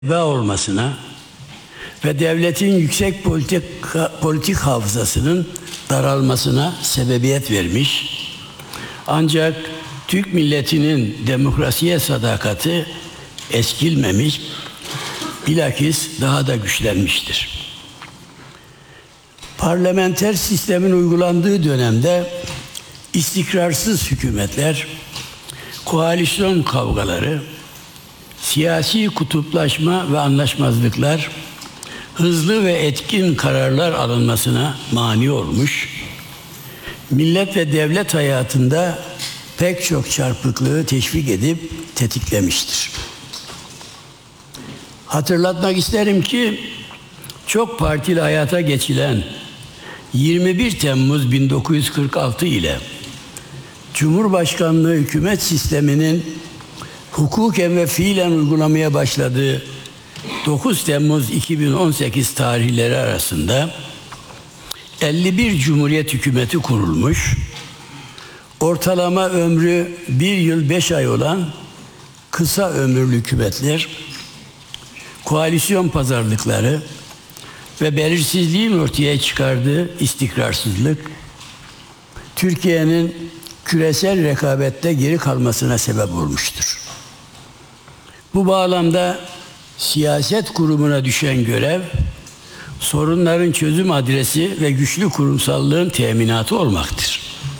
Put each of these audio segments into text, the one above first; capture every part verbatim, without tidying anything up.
olmasına ve devletin yüksek politik, politik hafızasının daralmasına sebebiyet vermiş. Ancak Türk milletinin demokrasiye sadakati eskilmemiş, bilakis daha da güçlenmiştir. Parlamenter sistemin uygulandığı dönemde istikrarsız hükümetler, koalisyon kavgaları, siyasi kutuplaşma ve anlaşmazlıklar hızlı ve etkin kararlar alınmasına mani olmuş, millet ve devlet hayatında pek çok çarpıklığı teşvik edip tetiklemiştir. Hatırlatmak isterim ki çok partili hayata geçilen yirmi bir Temmuz bin dokuz yüz kırk altı ile Cumhurbaşkanlığı hükümet sisteminin hukuken ve fiilen uygulamaya başladığı dokuz Temmuz iki bin on sekiz tarihleri arasında elli bir Cumhuriyet hükümeti kurulmuş, ortalama ömrü bir yıl beş ay olan kısa ömürlü hükümetler, koalisyon pazarlıkları ve belirsizliğin ortaya çıkardığı istikrarsızlık, Türkiye'nin küresel rekabette geri kalmasına sebep olmuştur. Bu bağlamda siyaset kurumuna düşen görev, sorunların çözüm adresi ve güçlü kurumsallığın teminatı olmaktır.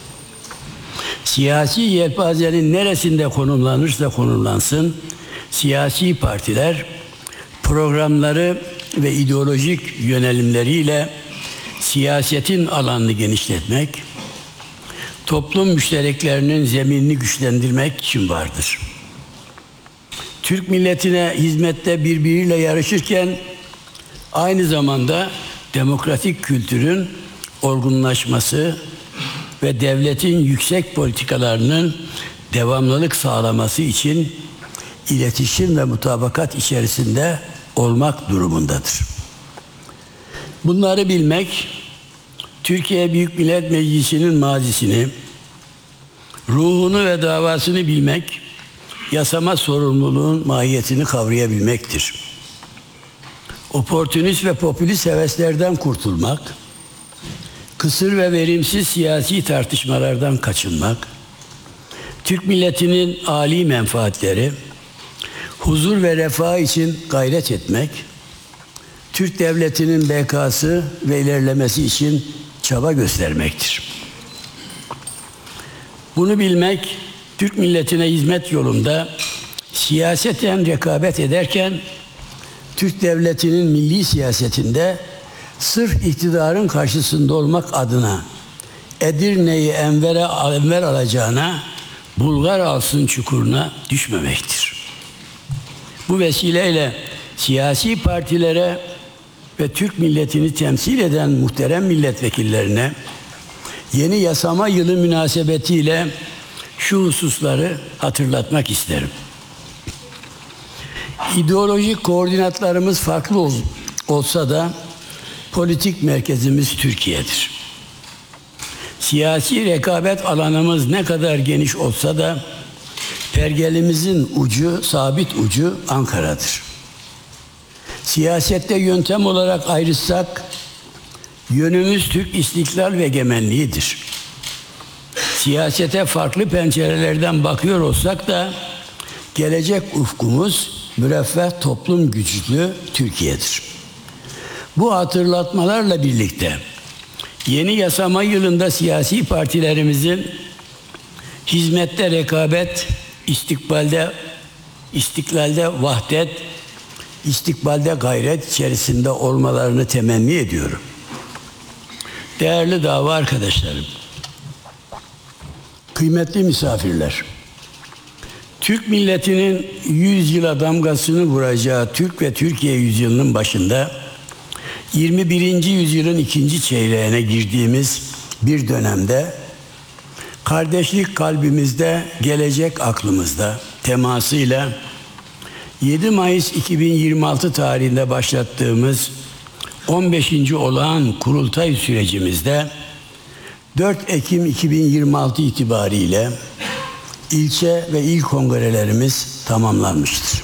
Siyasi yelpazenin neresinde konumlanırsa konumlansın, siyasi partiler programları ve ideolojik yönelimleriyle siyasetin alanını genişletmek, toplum müştereklerinin zeminini güçlendirmek için vardır. Türk milletine hizmette birbiriyle yarışırken aynı zamanda demokratik kültürün olgunlaşması ve devletin yüksek politikalarının devamlılık sağlaması için iletişim ve mutabakat içerisinde olmak durumundadır. Bunları bilmek, Türkiye Büyük Millet Meclisi'nin mazisini, ruhunu ve davasını bilmek, yasama sorumluluğun mahiyetini kavrayabilmektir. Oportunist ve popülist heveslerden kurtulmak, kısır ve verimsiz siyasi tartışmalardan kaçınmak, Türk milletinin âli menfaatleri, huzur ve refah için gayret etmek, Türk devletinin bekası ve ilerlemesi için çaba göstermektir. Bunu bilmek, Türk milletine hizmet yolunda siyaseten rekabet ederken, Türk devletinin milli siyasetinde sırf iktidarın karşısında olmak adına Edirne'yi Enver'e Enver alacağına Bulgar alsın çukuruna düşmemektir. Bu vesileyle siyasi partilere ve Türk milletini temsil eden muhterem milletvekillerine yeni yasama yılı münasebetiyle şu hususları hatırlatmak isterim. İdeolojik koordinatlarımız farklı ol, olsa da politik merkezimiz Türkiye'dir. Siyasi rekabet alanımız ne kadar geniş olsa da pergelimizin ucu, sabit ucu Ankara'dır. Siyasette yöntem olarak ayrışsak, yönümüz Türk istiklal ve egemenliğidir. Siyasete farklı pencerelerden bakıyor olsak da, gelecek ufkumuz müreffeh toplum güçlü Türkiye'dir. Bu hatırlatmalarla birlikte, yeni yasama yılında siyasi partilerimizin hizmette rekabet, istikbalde, istiklalde vahdet, istikbalde gayret içerisinde olmalarını temenni ediyorum. Değerli dava arkadaşlarım, kıymetli misafirler, Türk milletinin yüz yıla damgasını vuracağı Türk ve Türkiye yüzyılının başında yirmi birinci yüzyılın ikinci çeyreğine girdiğimiz bir dönemde kardeşlik kalbimizde, gelecek aklımızda temasıyla yedi Mayıs iki bin yirmi altı tarihinde başlattığımız on beşinci olağan kurultay sürecimizde dört Ekim iki bin yirmi altı itibariyle ilçe ve il kongrelerimiz tamamlanmıştır.